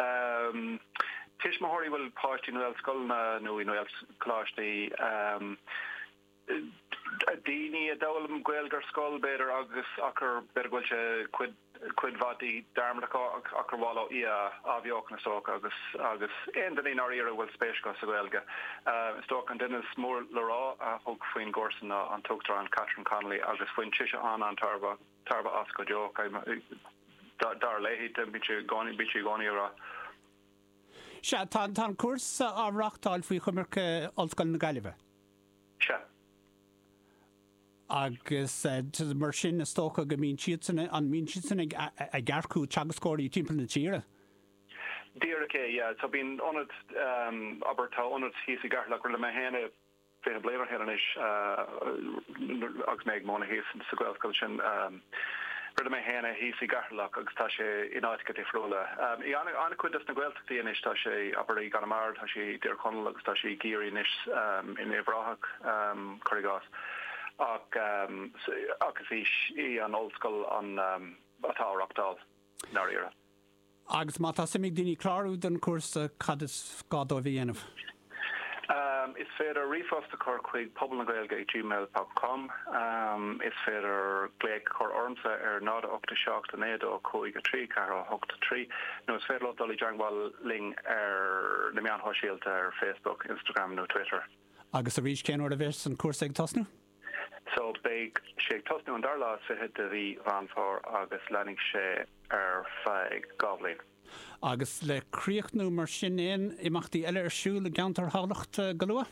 Tish Mahori will post in Noel Skulna, no, in Noel Clash the Dini, a Dowlam Guelger Skull Bader, August Ocker Bergulche Quid Vati, Darmlaka, Ockerwallo, Aviokna Stoke, August, and the Nariera will Speshka Saguelga, Stoke and Dennis Moore Laura, Hulk Queen Gorson on Toktra and Catherine Connolly, August Queen Chisha on Tarba Oscar Joke, Dar Lehi, Bichi Goni or Se tá cuas á rachtáil faoi chumarcha Ollscoil na Gaillimhe. Se. Agus mar sin na stócha go mín siadsanna an mín siadsanna a gcearcú teagascóirí timpeall na tíre. Dírecha, yeah. So bín onad aber tá onad híos I garlach le me héna fé bléir héanis agus méid móna híos sa Gailscoil sin Rud me héna hí sé garlach agus tá sé inática de frola. I anna cuid na Gaeltachtaí inis tá sé aber I ganamard tá sé Deir Conal agus tá sé géirí inis in Évrahach Corrigas. Agus I an Ollscoil an atá Rockdal Nariera. Agus má tá simig daoine clárú den cuasa cad is gádó bhí dhéanamh. Is féidir rifosta chur chuig poblnagailge@gmail.com. Is féidir gléig chur ormsa náda 8 seachta néadó chuig a 3 cara 8 No is féidir dolly jangwal ling na meán hoisialta Facebook, Instagram no Twitter. Agus a rís céanúir a bheits an cuasa ag tosnú? So beig sé tosnú an darlá fihead de bhí van fór agus lenig sé feig goblin. Agus le críochnú mar sin éon imachtaí eile siú le gantar hálacht galua?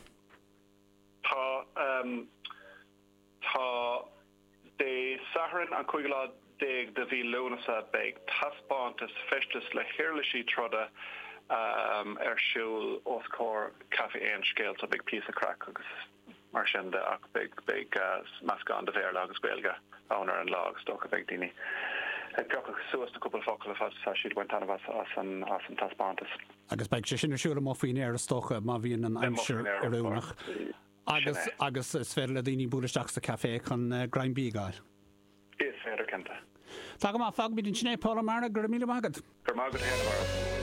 Tá de Saharan an chuiglá déag de bhí lúnasa beig taspáantas festas le hiirlaí troda siúil oscór cafe éon scéil a big piece of crack agus mar sin de ach big mascán de bhéir agus Gaelga ánar an lá agus stocha big daoine. Peocha suas na cúpla focail fas sa siad buint anna as an taspáantas. Agus beag sé sin siúla má faoin ar stocha má bhíon an aimseir arúnach. Agus is féidir le daoine búlaisteach sa café chun Grain Bígáil. Is féidir cinnta. Tá go má fag bíonn sinné Paula Marna gur míle mágad. Gur mágad héanamara.